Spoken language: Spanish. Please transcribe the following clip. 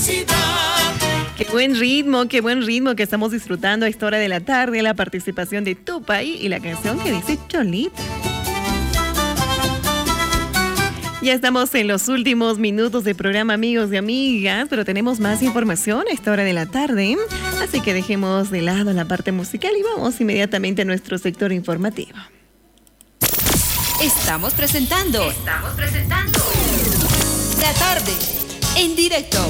Qué buen ritmo que estamos disfrutando a esta hora de la tarde, la participación de Tupac y la canción que dice Cholita. Ya estamos en los últimos minutos del programa, amigos y amigas, pero tenemos más información a esta hora de la tarde, así que dejemos de lado la parte musical y vamos inmediatamente a nuestro sector informativo. Estamos presentando La Tarde en directo.